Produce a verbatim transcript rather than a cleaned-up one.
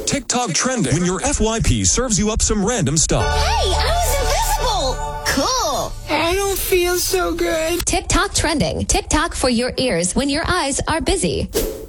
TikTok trending when your F Y P serves you up some random stuff. Hey, I was invisible! Cool! I don't feel so good. TikTok trending. TikTok for your ears when your eyes are busy.